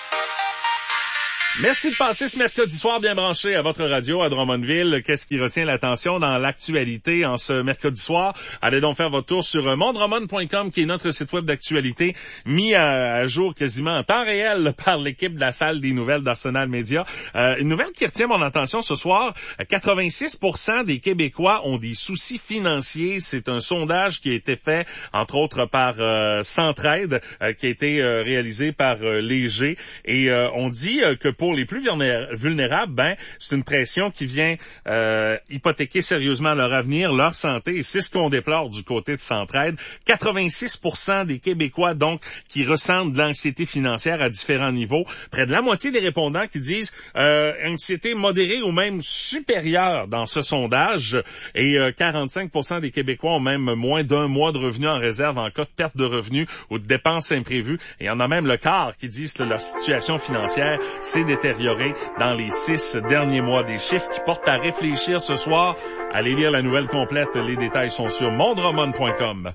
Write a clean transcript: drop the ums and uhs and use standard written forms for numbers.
Merci de passer ce mercredi soir bien branché à votre radio à Drummondville. Qu'est-ce qui retient l'attention dans l'actualité en ce mercredi soir? Allez donc faire votre tour sur mondrummond.com qui est notre site web d'actualité mis à jour quasiment en temps réel par l'équipe de la salle des nouvelles d'Arsenal Media. Une nouvelle qui retient mon attention ce soir, 86% des Québécois ont des soucis financiers. C'est un sondage qui a été fait entre autres par Centraide qui a été réalisé par Léger et on dit que pour les plus vulnérables, c'est une pression qui vient hypothéquer sérieusement leur avenir, leur santé, et c'est ce qu'on déplore du côté de Centraide. 86% des Québécois, donc, qui ressentent de l'anxiété financière à différents niveaux. Près de la moitié des répondants qui disent anxiété modérée ou même supérieure dans ce sondage, et 45% des Québécois ont même moins d'un mois de revenus en réserve en cas de perte de revenus ou de dépenses imprévues. Et il y en a même le quart qui disent que leur situation financière s'est détériorée dans les 6 derniers mois. Des chiffres qui portent à réfléchir ce soir. Allez lire la nouvelle complète. Les détails sont sur mondrummond.com.